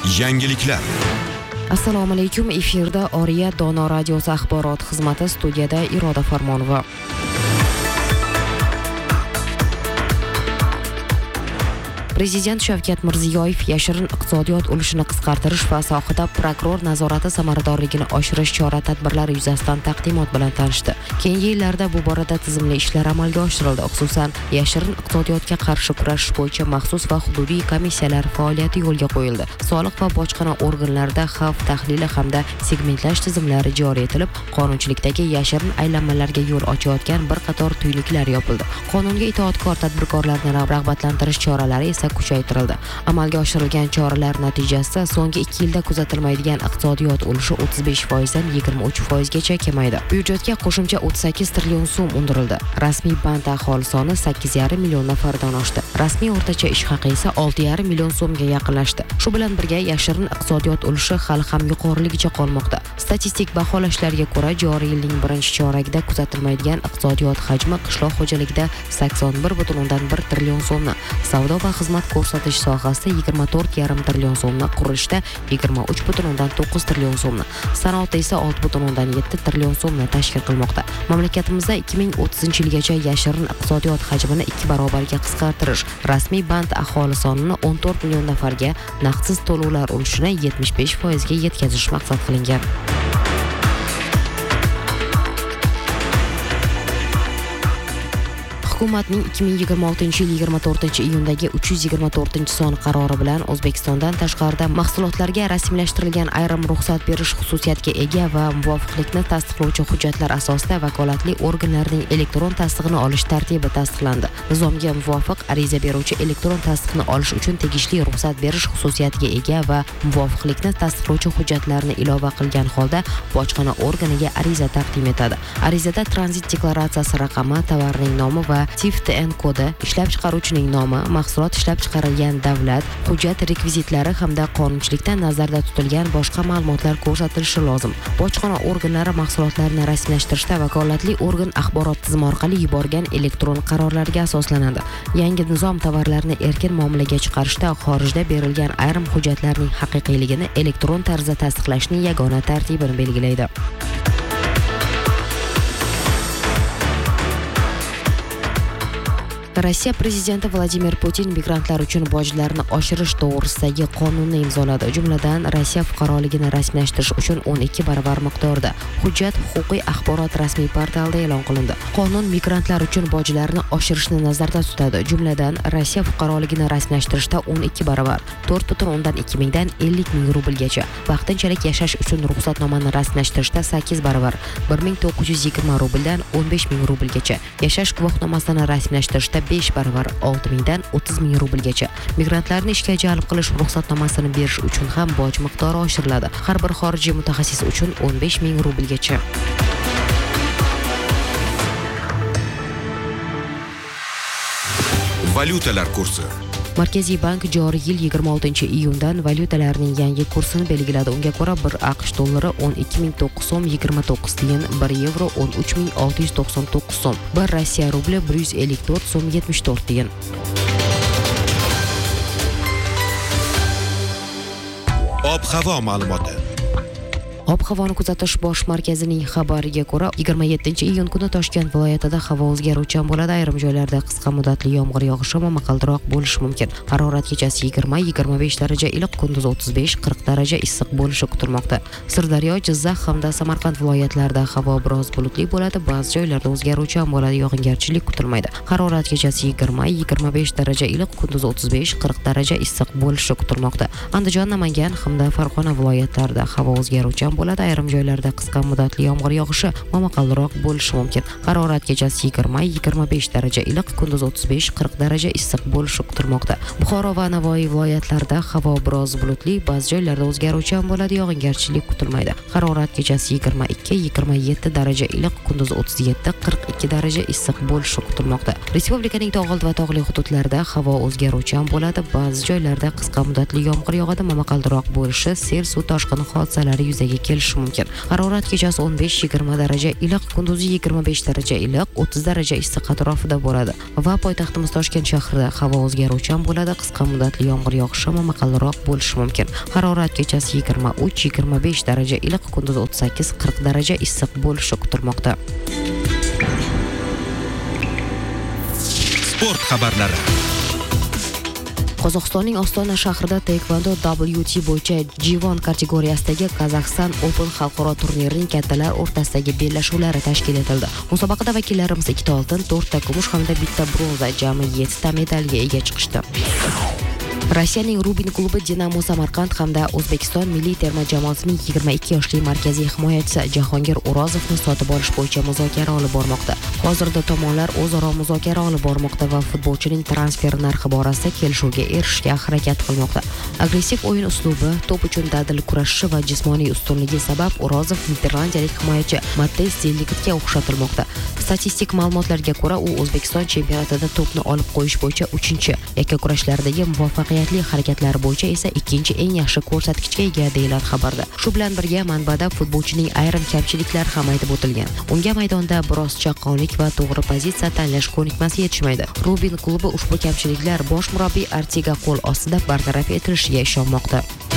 Yangiliklar. Assalomu alaykum. Efirda Oriya Dono radiosi axborot xizmati, studiyada Iroda Farmonova. Prezident Shavkat Mirziyoyev yashirin iqtisodiyot ulushini qisqartirish va sohada prokuror nazorati samaradorligini oshirish chora-tadbirlari yuzasidan taqdimot bilan tanishdi. Keyingi yillarda bu borada tizimli ishlar amalga oshirildi. Xususan, yashirin iqtisodiyotga qarshi kurashish bo'yicha maxsus va hududiy komissiyalar faoliyati yo'lga qo'yildi. Soliq va bojxona organlarida xavf tahlili hamda segmentlash tizimlari joriy etilib, qonunchilikdagi yashirin aylanmalarga yo'l ochayotgan bir qator tuynuqlar yopildi. Qonunga itoatkor tadbirkorlarni rag'batlantirish choralari esa kuchaytirildi. Amalga oshirilgan choralar natijasida so'nggi 2 yilda kuzatilmaydigan iqtisodiyot ulushi 35% dan 23% gacha kamaydi. Byudjetga qo'shimcha 38 trillion so'm undirildi. Rasmiy band aholi soni 8,5 million nafardan oshdi. Rasmiy o'rtacha ish haqi esa 6,5 million so'mga yaqinlashdi. Shu bilan birga yashirin iqtisodiyot ulushi hali ham yuqoriligicha qolmoqda. Statistik baholashlarga ko'ra, joriy yilning birinchi choragida kuzatilmaydigan iqtisodiyot hajmi qishloq xo'jaligida 81,1 trillion so'mni, savdo va xizmat ko'rsatish sohasida 24,5 trillion so'mni, qurilishda 23,9 trillion so'mni, sanoatda esa 6,7 trillion so'mni tashkil qilmoqda. Mamlakatimizda 2030-yilgacha yashirin iqtisodiyot hajmini 2 barobarga qisqartirish, rasmiy band aholi sonini 14 million nafarga, naqdsiz to'lovlar ulushini 75% ga yetkazish maqsad qilingan. Hukumatning 2026-yil 24-iyundagi 324-son qarori bilan O'zbekistondan tashqarida mahsulotlarga rasmiylashtirilgan ayrim ruxsat berish xususiyatiga ega va muvofiqlikni tasdiqlovchi hujjatlar asosida vakolatli organlarning elektron tasdig'ini olish tartibi tasdiqlandi. Nizomga muvofiq ariza beruvchi elektron tasdiqni olish uchun tegishli ruxsat berish xususiyatiga ega va muvofiqlikni tasdiqlovchi hujjatlarni ilova qilgan holda bojxona organiga ariza taqdim etadi. Arizada tranzit deklaratsiyasi raqami, tovarning nomi va TIF-TN kodi, ishlab chiqaruvchining nomi, mahsulot ishlab chiqarilgan davlat, hujjat rekvizitlari hamda qonunchilikda nazarda tutilgan boshqa ma'lumotlar ko'rsatilishi lozim. Bojxona organlari mahsulotlarni rasmiylashtirishda vakolatli organ axborot tizimi orqali yuborgan elektron qarorlarga asoslanadi. Yangi nizom tovarlarni erkin muomalaga chiqarishda xorijda berilgan ayrim hujjatlarning haqiqiyligini elektron tarzda tasdiqlashning yagona tartibini belgilaydi. Rossiya prezidenti Vladimir Putin migrantlar uchun bojlarni oshirish to'g'risidagi qonunni imzoladi. Jumladan, Rossiya fuqaroligini rasmiylashtirish uchun 12 baravar miqdorda. Hujjat huquqiy axborot rasmiy portalida e'lon qilindi. Qonun migrantlar uchun bojlarni oshirishni nazarda tutadi. Jumladan, Rossiya fuqaroligini rasmiylashtirishda 12 baravar, 4,2 mingdan 50 ming rublgacha. Vaqtinchalik yashash uchun ruxsatnomani rasmiylashtirishda 8 baravar, 1920 rubldan 15 ming rublgacha. Yashash guvohnomasini rasmiylashtirishda 5 baravar, 6 mingdan 30 ming rublgacha. Migrantlarni ishga jalb qilish ruxsatnomasini berish uchun ham boj miqdori oshiriladi. Har bir xorijiy mutaxassis uchun 15 ming rublgacha. Valyutalar kursi. Markaziy bank joriy yil 26-iyundan valyutalarning yangi kursini belgiladi. Unga ko'ra 1 AQSh dollari 12.900 so'm 29 tiyin, 1 yevro 13.699 so'm, 1 Rossiya rubli 154 so'm 74 tiyin. Ob-havo ma'lumoti. Ob-havoni kuzatish bosh markazining xabariga ko'ra, 27-iyun kuni Toshkent viloyatida havo o'zgaruvchan bo'ladi. Ayrim joylarda qisqa muddatli yomg'ir yog'ishi va momaqaldiroq bo'lishi mumkin. Harorat kechasi 20-25 daraja iliq, kunduz 35-40 daraja issiq bo'lishi kutilmoqda. Sirdaryo, Jizzax hamda Samarqand viloyatlarida havo biroz bulutli bo'ladi. Ba'zi joylarda o'zgaruvchan bo'ladi, yog'ingarchilik kutilmaydi. Harorat kechasi 20-25 daraja iliq, kunduz 35-40 daraja issiq bo'lishi kutilmoqda. Andijon, Namangan hamda Farg'ona viloyatlarida havo o'zgaruvchan bo'ladi. Ayrim joylarda qisqa muddatli yomg'ir yog'ishi, momaqaldiroq bo'lishi mumkin. Harorat kechasi 20-25 daraja iliq, kunduz 35-40 daraja issiq bo'lishi kutilmoqda. Buxoro va Navoiy viloyatlarida havo biroz bulutli, ba'zi joylarda o'zgaruvchan bo'ladi, yog'ingarchilik kutilmaydi. Harorat kechasi 22-27 daraja iliq, kunduz 37-42 daraja issiq bo'lishi kutilmoqda. Respublikaning tog'oldi va tog'li hududlarida havo o'zgaruvchan bo'ladi, ba'zi joylarda qisqa muddatli yomg'ir yog'adi, momaqaldiroq bo'lishi, sel, suv toshqini hodisalari yuzaga kelishi mumkin. Harorat kechasi 15-20 daraja iliq, kunduzi 25 daraja iliq, 30 daraja issiq atrofida bo'ladi. Va poytaxtimiz Toshkent shahrida havo o'zgaruvchan bo'ladi. Qisqa muddatli yomg'ir yog'ishi momaqalroq bo'lishi mumkin. Harorat kechasi 23-25 daraja iliq, kunduzi 38-40 daraja issiq bo'lishi kutilmoqda. Sport xabarlari. Qozog'istonning Ostona shahrida taekvondo WT bo'yicha G1 kategoriyasidagi Kazakhstan Open xalqaro turnirining kattalar o'rtasidagi bellashuvlari tashkil etildi. Musobaqada vakillarimiz 2 oltin, 4 kumush hamda 1 bronza, jami 7 medalga ega chiqishdi. Rossiyaning Rubin klubi Dinamo Samarqand hamda O'zbekiston milliy terma jamoasining 22 yoshli markaziy himoyachisi Jahongir O'rozovni sotib olish bo'yicha muzokara olib bormoqda. Hozirda tomonlar o'zaro muzokara olib bormoqda va futbolchining transfer narxi borasida kelishuvga erishishga harakat qilmoqda. Agressiv o'yin uslubi, to'p uchun dadil kurashishi va jismoniy ustunligi sabab O'rozov niderlandiyalik himoyachi Matthijs de Ligtga o'xshatilmoqda. Statistik ma'lumotlarga ko'ra, u O'zbekiston chempionatida to'pni olib qo'yish bo'yicha 3-chi, yakkakurashlardagi muvaffaqiyatli harakatlari bo'yicha esa 2-chi eng yaxshi ko'rsatkichga ega deyiladi xabarda. Shu bilan birga manbada futbolchining ayrim kamchiliklari ham aytib o'tilgan. Unga maydonda biroz chaqqonlik va to'g'ri pozitsiya tanlash ko'nikmasi yetishmaydi. Rubin klubi ushbu kamchiliklar bosh murabbiy Artiga qo'l ostida bartaraf etilishiga ishonmoqda.